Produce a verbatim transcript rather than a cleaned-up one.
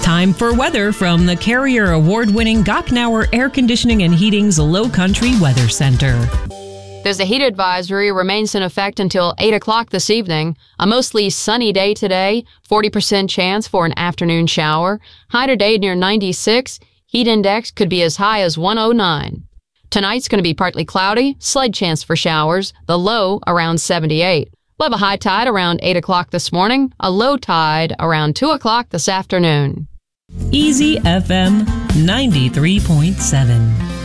Time for weather from the Carrier Award-winning Gochnauer Air Conditioning and Heating's Low Country Weather Center. There's a heat advisory remains in effect until eight o'clock this evening. A mostly sunny day today, forty percent chance for an afternoon shower. High today near ninety-six. Heat index could be as high as one oh nine. Tonight's going to be partly cloudy, slight chance for showers, the low around seventy-eight. We'll have a high tide around eight o'clock this morning, a low tide around two o'clock this afternoon. Easy F M ninety-three point seven.